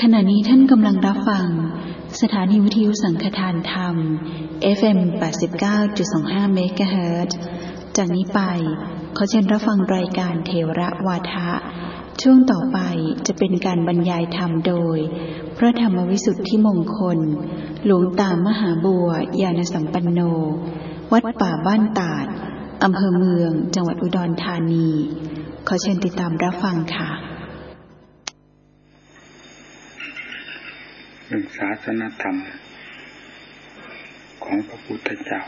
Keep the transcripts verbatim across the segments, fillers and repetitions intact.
ขณะนี้ท่านกำลังรับฟังสถานีวิทยุสังฆทานธรรม เอฟ เอ็ม แปดสิบเก้าจุดสองห้า เมกะเฮิรตซ์ จากนี้ไปขอเชิญรับฟังรายการเทระวาทะช่วงต่อไปจะเป็นการบรรยายธรรมโดยพระธรรมวิสุทธิมงคลหลวงตามหาบัวญาณสัมปันโนวัดป่าบ้านตาดอำเภอเมืองจังหวัดอุดรธานีขอเชิญติดตามรับฟังค่ะเรื่องศาสนธรรมของพระพุทธเจ้า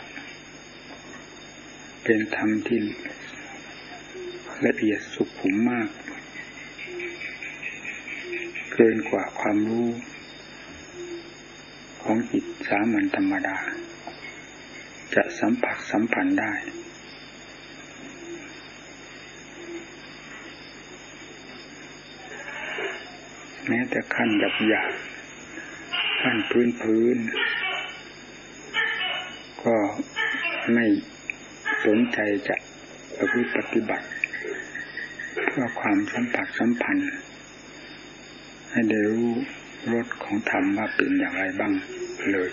เป็นธรรมที่ละเอียดสุขุมมากเกินกว่าความรู้ของจิตสามัญธรรมดาจะสัมผัสสัมพันธ์ได้แม้แต่ขั้นหยาบหยาบขั้นพื้นพื้นก็ไม่สนใจจะประพฤติปฏิบัติเพื่อความสัมผัสสัมพันธ์ให้ได้รู้รสของธรรมว่าเป็นอย่างไรบ้างเลย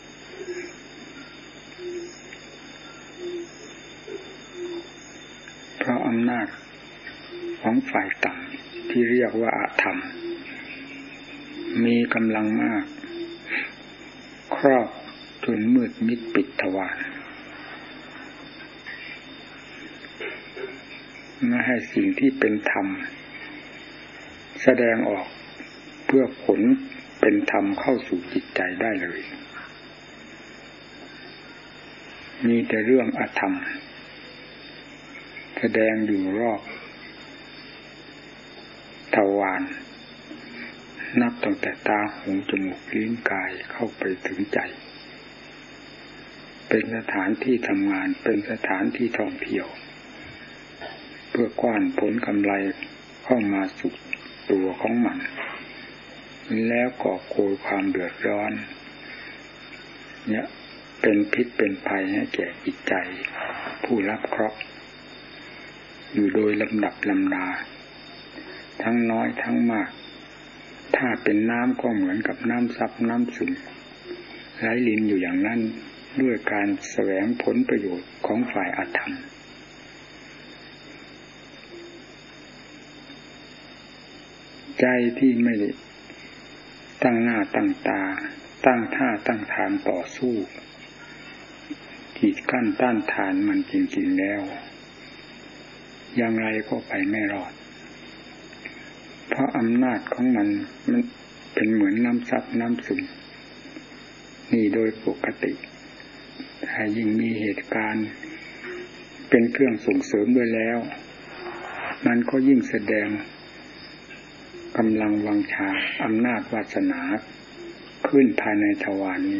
เพราะอำนาจของฝ่ายต่ำที่เรียกว่าอธรรมมีกำลังมากครอบจนมืดมิดปิดทวารไม่ให้สิ่งที่เป็นธรรมแสดงออกเพื่อผลเป็นธรรมเข้าสู่จิตใจได้เลยมีแต่เรื่องอธรรมแสดงอยู่รอบทวารนับตั้งแต่ตาหูจมูกลิ้นกายเข้าไปถึงใจเป็นสถานที่ทำงานเป็นสถานที่ท่องเที่ยวเพื่อกว้านผลกำไรเข้ามาสู่ตัวของมันแล้วก่อโกยความเดือดร้อนเนี่ยเป็นพิษเป็นภัยให้แก่จิตใจผู้รับเคราะห์อยู่โดยลำดับลำดาทั้งน้อยทั้งมากถ้าเป็นน้ำก็เหมือนกับน้ำซับน้ำซึมไหลลินอยู่อย่างนั้นด้วยการแสวงผลประโยชน์ของฝ่ายอธรรมใจที่ไม่ได้ตั้งหน้าตั้งตาตั้งท่าตั้งทางต่อสู้กีดกั้นต้านทานมันจริงๆแล้วอย่างไรก็ไปไม่รอดเพราะอำนาจของมันมันเป็นเหมือนน้ำซับน้ำซึมนี่โดยปกติถ้ายิ่งมีเหตุการณ์เป็นเครื่องส่งเสริมด้วยแล้วมันก็ยิ่งแสดงกำลังวังชาอำนาจวาสนาขึ้นภายในทวารนี้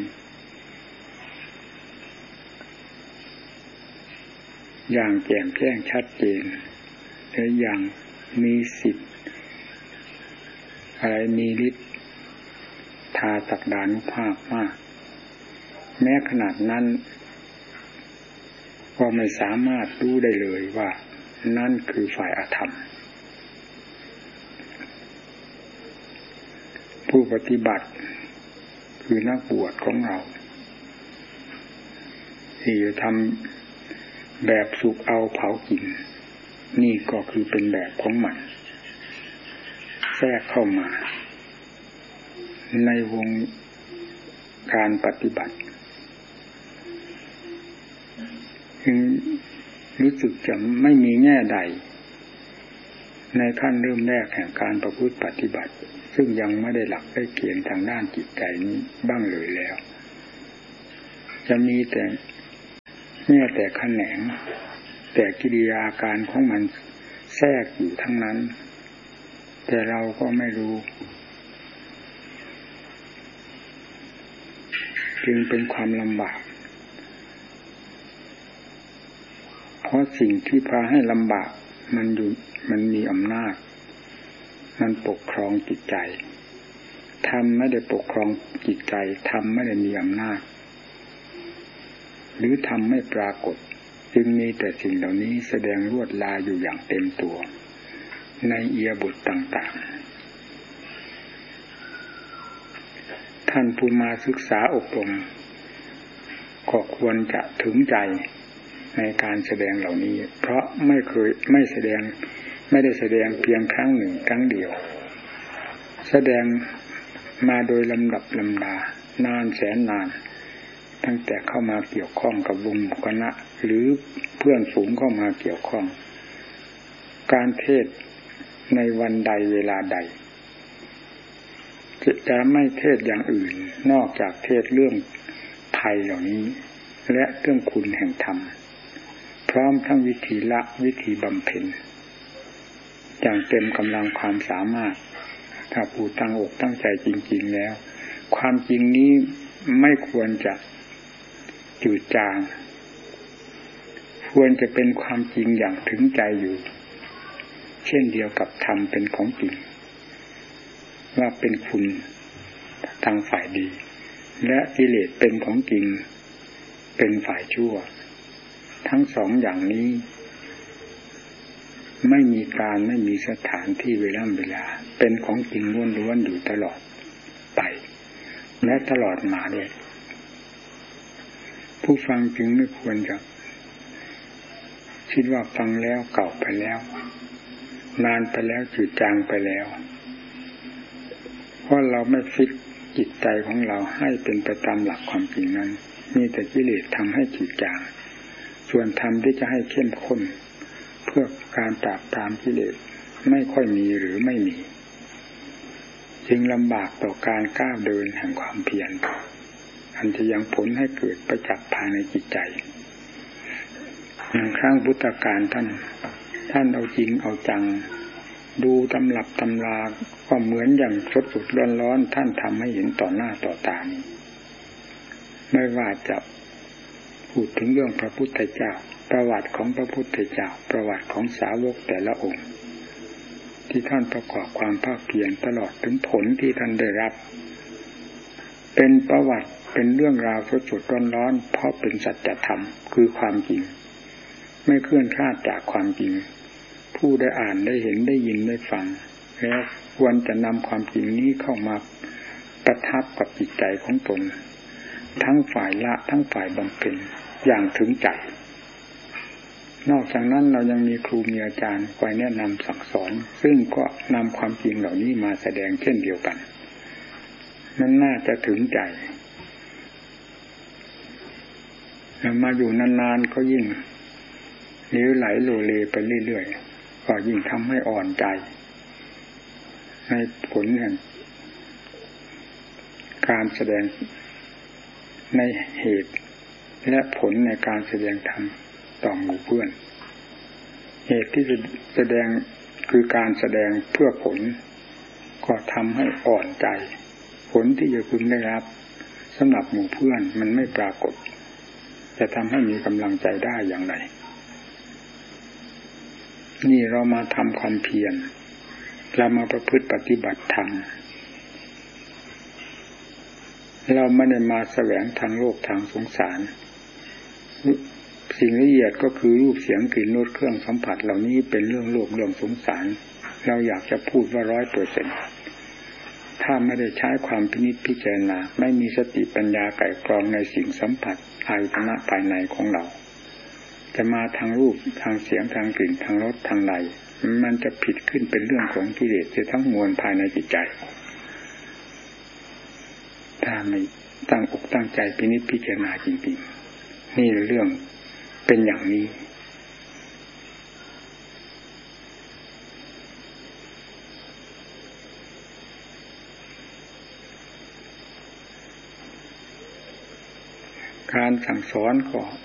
อย่างแจ่มแจ้งชัดเจนและอย่างมีสิทธิ์อะไรมีฤทธิ์ทาศักดานุภาพมากแม้ขนาดนั้นก็ไม่สามารถรู้ได้เลยว่านั่นคือฝ่ายอธรรมผู้ปฏิบัติคือนักบวชของเราที่จะทำแบบสุกเอาเผากินนี่ก็คือเป็นแบบของมันแทรกเข้ามาในวงการปฏิบัติจึงรู้สึกจะไม่มีแง่ใดในขั้นเริ่มแรกแห่งการประพฤติปฏิบัติซึ่งยังไม่ได้หลักได้เกณฑ์ทางด้านจิตใจนี้บ้างเลยแล้วจะมีแต่แง่แต่แขนงแต่กิริยาการของมันแทรกอยู่ทั้งนั้นแต่เราก็ไม่รู้จึงเป็นความลำบากเพราะสิ่งที่พาให้ลำบากมันอยู่มันมีอำนาจมันปกครองจิตใจธรรมไม่ได้ปกครองจิตใจธรรมไม่ได้มีอำนาจหรือธรรมไม่ปรากฏจึงมีแต่สิ่งเหล่านี้แสดงลวดลายอยู่อย่างเต็มตัวในอิริยาบถต่างๆท่านผู้มาศึกษาอบรมก็ควรจะถึงใจในการแสดงเหล่านี้เพราะไม่เคยไม่แสดงไม่ได้แสดงเพียงครั้งหนึ่งครั้งเดียวแสดงมาโดยลำดับลำดานานแสนนานตั้งแต่เข้ามาเกี่ยวข้องกับวงคณะหรือเพื่อนฝูงเข้ามาเกี่ยวข้องการเทศในวันใดเวลาใดจะไม่เทศอย่างอื่นนอกจากเทศเรื่องภัยเหล่านี้และเรื่องคุณแห่งธรรมพร้อมทั้งวิธีละวิธีบำเพ็ญอย่างเต็มกำลังความสามารถถ้าผู้ตั้งอกตั้งใจจริงๆแล้วความจริงนี้ไม่ควรจะจืดจางควรจะเป็นความจริงอย่างถึงใจอยู่เช่นเดียวกับธรรมเป็นของจริงว่าเป็นคุณทางฝ่ายดีและกิเลสเป็นของจริงเป็นฝ่ายชั่วทั้งสองอย่างนี้ไม่มีการไม่มีสถานที่เวลาเวลาเป็นของจริงล้วนๆอยู่ตลอดไปและตลอดมาด้วยผู้ฟังจึงไม่ควรจะคิดว่าฟังแล้วเก่าไปแล้วนานไปแล้วจืดจางไปแล้วเพราะเราไม่ฟิกจิตใจของเราให้เป็นไปตามหลักความจริงนั้นมีแต่กิเลสทำให้จืดจางส่วนธรรมที่จะให้เข้มข้นเพื่อการปราบปรามกิเลสไม่ค่อยมีหรือไม่มีจึงลำบากต่อการก้าวเดินแห่งความเพียรอันจะยังผลให้เกิดประจักษ์ภายในจิตใจอย่างครั้งพุทธกาลท่านท่านเอาจริงเอาจังดูตำรับตำราก็เหมือนอย่างสดสดร้อนๆท่านทำให้เห็นต่อหน้าต่อตานี้ไม่ว่าจะพูดถึงเรื่องพระพุทธเจ้าประวัติของพระพุทธเจ้าประวัติของสาวกแต่ละองค์ที่ท่านประกอบความภาคเพียรตลอดถึงผลที่ท่านได้รับเป็นประวัติเป็นเรื่องราวสดสดร้อนๆเพราะเป็นสัจธรรมคือความจริงไม่เคลื่อนคลาดจากความจริงผู้ได้อ่านได้เห็นได้ยินได้ฟังแล้วควรจะนำความจริงนี้เข้ามาประทับกับจิตใจของตนทั้งฝ่ายละทั้งฝ่ายบำเพ็ญอย่างถึงใจนอกจากนั้นเรายังมีครูมีอาจารย์คอยแนะนำสั่งสอนซึ่งก็นำความจริงเหล่านี้มาแสดงเช่นเดียวกันนั่นน่าจะถึงใจมาอยู่นานๆก็ยิ่งลี้วไหลโลเลไปเรื่อยๆก็ยิ่งทำให้อ่อนใจในผลแห่งการแสดงในเหตุและผลในการแสดงธรรมต่อหมู่เพื่อนเหตุที่จะแสดงคือการแสดงเพื่อผลก็ทำให้อ่อนใจผลที่จะพึงได้รับสำหรับหมู่เพื่อนมันไม่ปรากฏจะทำให้มีกำลังใจได้อย่างไรนี่เรามาทำความเพียรเรามาประพฤติปฏิบัติธรรมเราไม่ได้มาแสวงทางโลกทางสงสารสิ่งละเอียดก็คือรูปเสียงกลิ่นรสเครื่องสัมผัสเหล่านี้เป็นเรื่องโลกเรื่องสงสารเราอยากจะพูดว่าร้อยเปอร์เซ็นต์ถ้าไม่ได้ใช้ความพินิจพิจารณาไม่มีสติปัญญาไก่กรองในสิ่งสัมผัสอายตนะภายในของเราจะมาทางรูปทางเสียงทางกลิ่นทางรสทางใดมันจะผิดขึ้นเป็นเรื่องของกิเลสจะทั้งมวลภายในจิตใจถ้าไม่ตั้งอกตั้งใจพินิจพิจารณาจริงๆนี่เรื่องเป็นอย่างนี้การสั่งสอนก็